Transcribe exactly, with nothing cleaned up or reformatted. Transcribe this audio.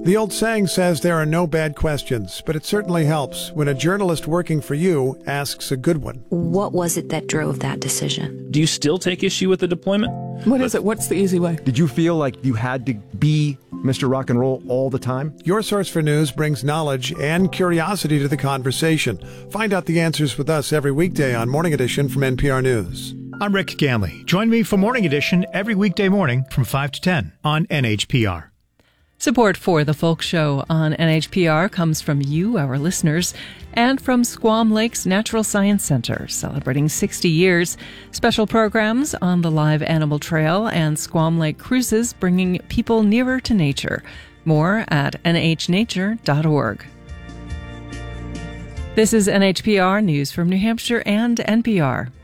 The old saying says there are no bad questions, but it certainly helps when a journalist working for you asks a good one. What was it that drove that decision? Do you still take issue with the deployment? What is it? What's the easy way? Did you feel like you had to be Mister Rock and Roll all the time? Your Source for News brings knowledge and curiosity to the conversation. Find out the answers with us every weekday on Morning Edition from N P R News. I'm Rick Ganley. Join me for Morning Edition every weekday morning from five to ten on N H P R. Support for The Folk Show on N H P R comes from you, our listeners, and from Squam Lakes Natural Science Center, celebrating sixty years. Special programs on the live animal trail and Squam Lake cruises, bringing people nearer to nature. More at N H nature dot org. This is N H P R News from New Hampshire and N P R.